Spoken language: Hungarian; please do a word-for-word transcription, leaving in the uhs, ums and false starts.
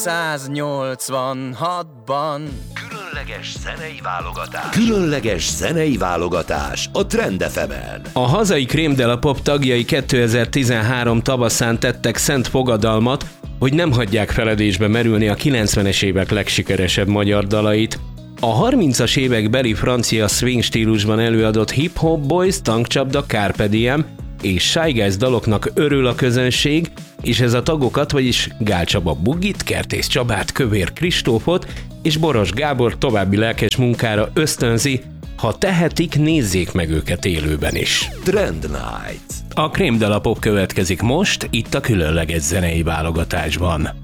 száznyolcvanhatban Különleges zenei válogatás. Különleges zenei válogatás a Trend ef emen. A hazai Crème de la Pop tagjai kétezer-tizenhárom tavaszán tettek szent fogadalmat, hogy nem hagyják feledésbe merülni a kilencvenes évek legsikeresebb magyar dalait. A harmincas évek beli francia swing stílusban előadott Hip Hop Boys, Tankcsapda, Carpe Diem és Shy Guys daloknak örül a közönség, és ez a tagokat, vagyis Gál Csaba Bugit, Kertész Csabát, Kövér Kristófot és Boros Gábor további lelkes munkára ösztönzi. Ha tehetik, nézzék meg őket élőben is. Trend Night. A Crème de la Pop következik most, itt a különleges zenei válogatásban.